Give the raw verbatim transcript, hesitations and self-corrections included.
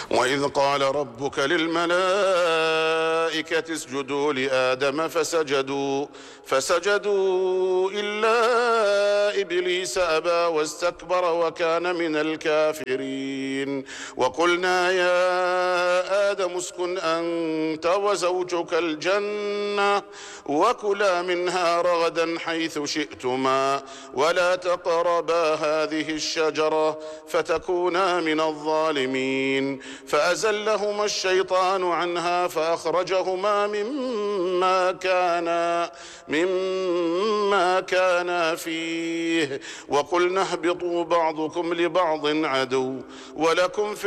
وإذ قال ربك للملائكة اسجدوا لآدم فسجدوا فسجدوا إلا إبليس أبى واستكبر وكان من الكافرين. وقلنا يا آدم اسكن أنت وزوجك الجنة وكلا منها رغدا حيث شئتما ولا تقربا هذه الشجرة فتكونا من الظالمين. فأزلهما الشيطان عنها فأخرجهما مما كانا مما كانا فيه وقلنا اهبطوا بعضكم لبعض عدو ولكم في